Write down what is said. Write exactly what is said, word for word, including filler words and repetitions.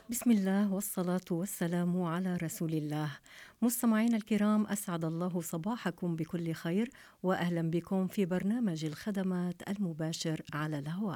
بسم الله والصلاة والسلام على رسول الله. مستمعينا الكرام، أسعد الله صباحكم بكل خير وأهلا بكم في برنامج الخدمات المباشر على الهواء.